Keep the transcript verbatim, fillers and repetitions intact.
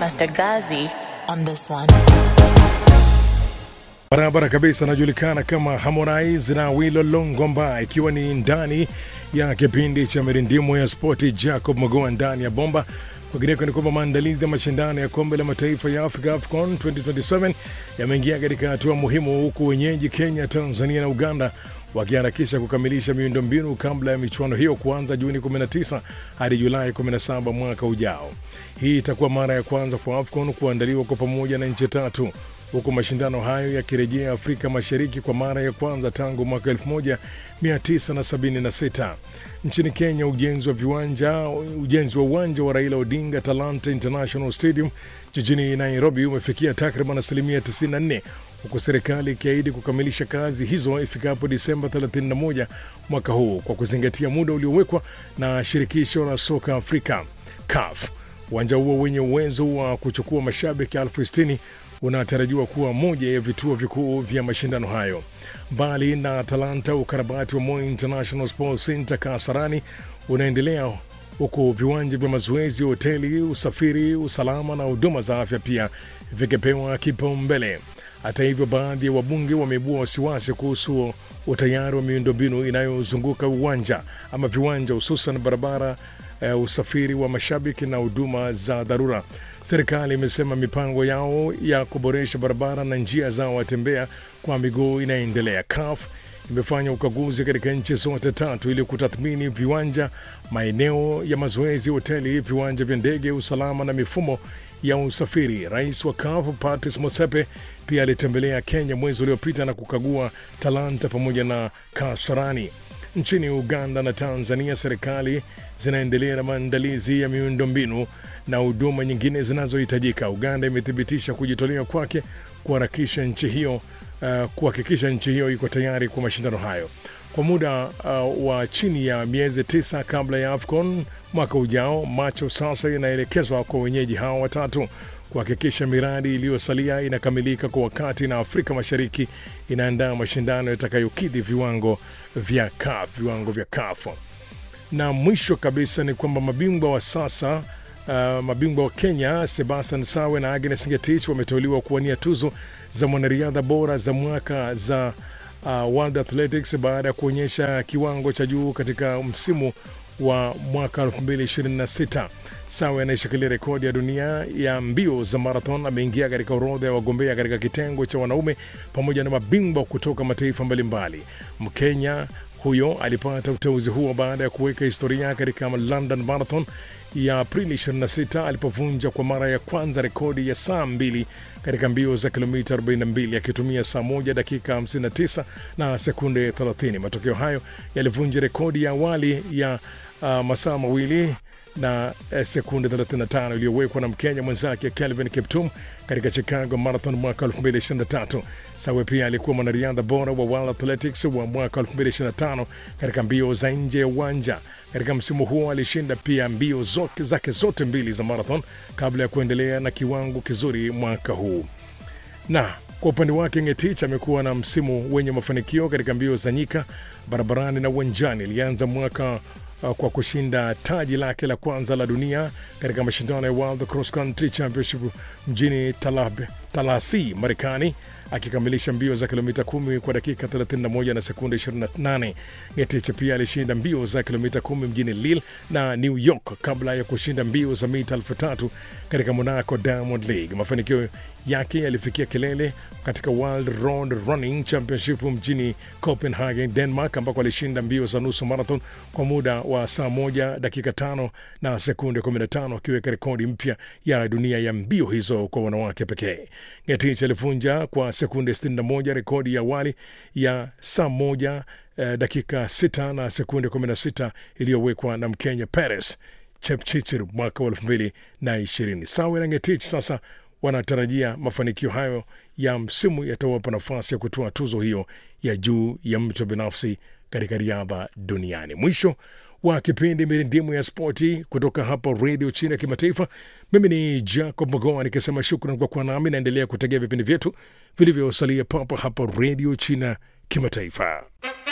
Master Gazi on this one. Barabara kabisa, anajulikana kama Harmonize na Wilo Longomba, ikiwa ni ndani ya kipindi cha Mirindimo ya Spoti. Jacob Magoa ndani ya bomba. Kwingineko ni kwamba maandalizi ya mashindano ya kombe la mataifa ya Afrika AFCON twenty twenty-seven yameingia katika hatua muhimu, huku wenyeji Kenya, Tanzania na Uganda wakiharakisha kukamilisha miundombinu kabla ya michuano hiyo kuanza Juni kumi na tisa hadi Julai kumi na saba mwaka ujao. Hii itakuwa mara ya kwanza kwa AFCON kuandaliwa kwa pamoja na nchi tatu, huku mashindano hayo yakirejea Afrika Mashariki kwa mara ya kwanza tangu mwaka elfu moja mia tisa sabini na sita. Nchini Kenya, ujenzi wa viwanja ujenzi wa uwanja wa Raila Odinga Talanta International Stadium jijini Nairobi umefikia takriban asilimia tisini na nne, huku serikali ikiahidi kukamilisha kazi hizo ifikapo Disemba thelathini na moja mwaka huu kwa kuzingatia muda uliowekwa na shirikisho la soka Afrika C A F. Uwanja huo wenye uwezo wa kuchukua mashabiki elfu sitini unatarajiwa kuwa moja ya vituo vikuu vya mashindano hayo. Mbali na Talanta, ukarabati wa Moi International Sports Center Kasarani unaendelea, huku viwanja vya mazoezi, hoteli, usafiri, usalama na huduma za afya pia vikipewa kipaumbele. Hata hivyo, baadhi ya wabunge wameibua wasiwasi kuhusu utayari wa miundombinu inayozunguka uwanja ama viwanja, hususan barabara, uh, usafiri wa mashabiki na huduma za dharura. Serikali imesema mipango yao ya kuboresha barabara na njia za watembea kwa miguu inaendelea. C A F imefanya ukaguzi katika nchi zote tatu ili kutathmini viwanja, maeneo ya mazoezi, hoteli, viwanja vya ndege, usalama na mifumo ya usafiri. Rais wa C A F Patrice Motsepe pia alitembelea Kenya mwezi uliopita na kukagua Talanta pamoja na Kasarani. Nchini Uganda na Tanzania, serikali zinaendelea na maandalizi ya miundombinu na huduma nyingine zinazohitajika. Uganda imethibitisha kujitolea kwake kuharakisha nchi hiyo uh, kuhakikisha nchi hiyo iko tayari kwa mashindano hayo kwa muda uh, wa chini ya miezi tisa kabla ya AFCON mwaka ujao. Macho sasa yanaelekezwa kwa wenyeji hao watatu kuhakikisha miradi iliyosalia inakamilika kwa wakati na Afrika Mashariki inaandaa mashindano yatakayokidhi viwango vya C A F, viwango vya C A F. Na mwisho kabisa ni kwamba mabingwa wa sasa Uh, mabingwa wa Kenya Sebastian Sawe na Agnes Ngetich wameteuliwa kuwania tuzo za mwanariadha bora za mwaka za uh, World Athletics baada ya kuonyesha kiwango cha juu katika msimu wa mwaka elfu mbili ishirini na sita. Sawe anayeshikilia rekodi ya dunia ya mbio za marathon ameingia katika orodha ya wagombea katika kitengo cha wanaume pamoja na mabingwa kutoka mataifa mbalimbali. Mkenya huyo alipata uteuzi huo baada ya kuweka historia katika London Marathon ya Aprili ishirini na sita alipovunja kwa mara ya kwanza rekodi ya saa mbili katika mbio za kilomita arobaini na mbili akitumia saa moja dakika hamsini na tisa na sekunde thelathini. Matokeo hayo yalivunja rekodi ya awali ya uh, masaa mawili na eh, sekunde thelathini na tano iliyowekwa na Mkenya mwenzake Kelvin Kiptum katika Chicago Marathon mwaka elfu mbili ishirini na tatu. Sawe pia alikuwa mwanariadha bora wa World Athletics wa mwaka elfu mbili ishirini na tano katika mbio za nje ya uwanja. Katika msimu huo alishinda pia mbio zote zake zote mbili za marathon kabla ya kuendelea na kiwango kizuri mwaka huu. Na kwa upande wake Ngetich amekuwa na msimu wenye mafanikio katika mbio za nyika, barabarani na uwanjani. Alianza mwaka uh, kwa kushinda taji lake la kwanza la dunia katika mashindano ya World Cross Country Championship mjini Tallahassee, Marekani, akikamilisha mbio za kilomita kumi kwa dakika thelathini na moja na sekunde ishirini na nane. Ngetich pia alishinda mbio za kilomita kumi mjini Lille na New York kabla ya kushinda mbio za mita elfu tatu katika Monaco Diamond League. Mafanikio yake yalifikia kilele katika World Road Running Championship mjini Copenhagen, Denmark, ambako alishinda mbio za nusu marathon kwa muda wa saa moja dakika tano na sekunde kumi na tano, akiweka rekodi mpya ya dunia ya mbio hizo kwa wanawake pekee. Ngetich alivunja kwa sekunde sitini na moja rekodi ya awali ya saa moja eh, dakika sita na sekunde kumi na sita iliyowekwa na Mkenya Paris Chepchirchir mwaka wa elfu mbili na ishirini. Sawe na Ngetich sasa wanatarajia mafanikio hayo ya msimu yatawapa nafasi ya kutoa tuzo hiyo ya juu ya mtu binafsi katika riadha duniani. Mwisho wa kipindi Mirindimo ya Spoti kutoka hapa Radio China Kimataifa. Mimi ni Jacob Magoa nikisema shukrani kwa kuwa nami. Naendelea kutegea vipindi vyetu vilivyosalia papa hapa Radio China Kimataifa.